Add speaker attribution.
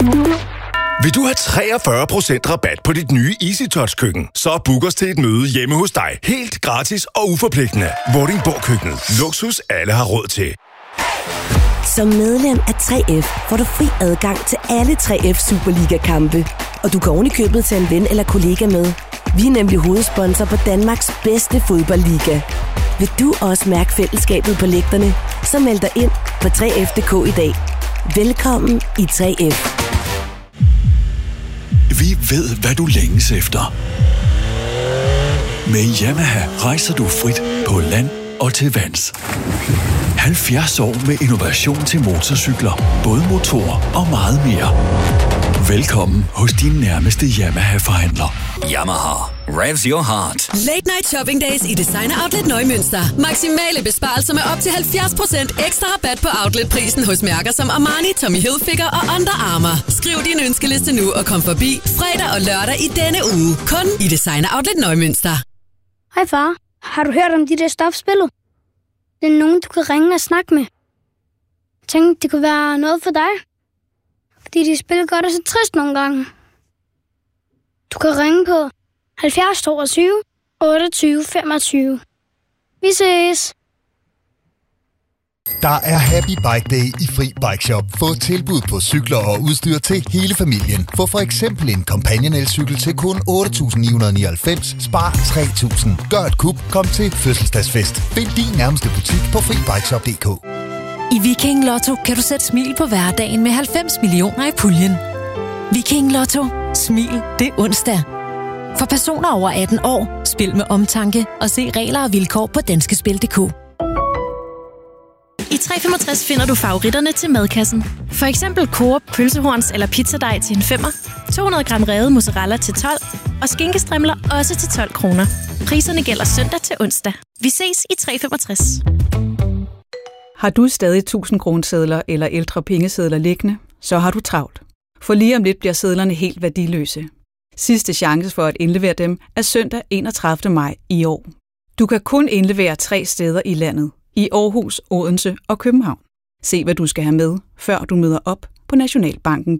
Speaker 1: Vil du have 43% rabat på dit nye EasyTouch-køkken, så book os til et møde hjemme hos dig. Helt gratis og uforpligtende. Vordingborg Køkken. Luksus alle har råd til.
Speaker 2: Som medlem af 3F får du fri adgang til alle 3F Superliga-kampe. Og du kan oven i købet til en ven eller kollega med. Vi er nemlig hovedsponsor på Danmarks bedste fodboldliga. Vil du også mærke fællesskabet på lægterne? Så meld dig ind på 3F.dk i dag. Velkommen i 3F.
Speaker 3: Vi ved, hvad du længes efter. Med Yamaha rejser du frit på land og til vands. 70 år med innovation til motorcykler, både motorer og meget mere. Velkommen hos din nærmeste Yamaha-forhandler.
Speaker 4: Yamaha. Revs your heart.
Speaker 5: Late Night Shopping Days i Designer Outlet Neumünster. Maksimale besparelser med op til 70% ekstra rabat på outletprisen hos mærker som Armani, Tommy Hilfiger og Under Armour. Skriv din ønskeliste nu og kom forbi fredag og lørdag i denne uge. Kun i Designer Outlet Neumünster.
Speaker 6: Hej far. Har du hørt om de der stofspiller? Det er nogen, du kan ringe og snakke med. Tænk, det kunne være noget for dig. Fordi de spiller godt og så trist nogle gange. Du kan ringe på 70 22 28 25. Vi ses.
Speaker 7: Der er Happy Bike Day i Fri Bike Shop. Få tilbud på cykler og udstyr til hele familien. Få for eksempel en Companion elcykel til kun 8.999. Spar 3.000. Gør et kup. Kom til fødselsdagsfest. Find din nærmeste butik på FriBikeShop.dk.
Speaker 8: I Viking Lotto kan du sætte smil på hverdagen med 90 millioner i puljen. Viking Lotto. Smil, det er onsdag. For personer over 18 år, spil med omtanke og se regler og vilkår på danskespil.dk.
Speaker 9: I 365 finder du favoritterne til madkassen. For eksempel Coop pølsehorns eller pizzadej til en 5'er, 200 gram revet mozzarella til 12 og skinkestrimler også til 12 kroner. Priserne gælder søndag til onsdag. Vi ses i 365.
Speaker 10: Har du stadig 1000 kronesedler eller ældre pengesedler liggende, så har du travlt. For lige om lidt bliver sedlerne helt værdiløse. Sidste chance for at indlevere dem er søndag 31. maj i år. Du kan kun indlevere 3 steder i landet. I Aarhus, Odense og København. Se, hvad du skal have med, før du møder op på nationalbanken.dk.